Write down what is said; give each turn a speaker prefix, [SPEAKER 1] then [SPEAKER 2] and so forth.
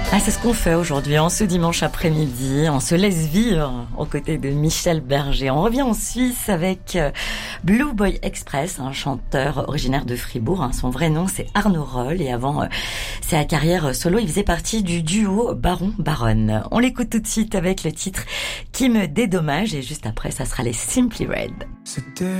[SPEAKER 1] Ah, c'est ce qu'on fait aujourd'hui, en ce dimanche après-midi. On se laisse vivre aux côtés de Michel Berger. On revient en Suisse avec Blue Boy Express, un chanteur originaire de Fribourg. Son vrai nom, c'est Arnaud Roll. Et avant sa carrière solo, il faisait partie du duo Baron-Baronne. On l'écoute tout de suite avec le titre Qui me dédommage. Et juste après, ça sera les Simply Red.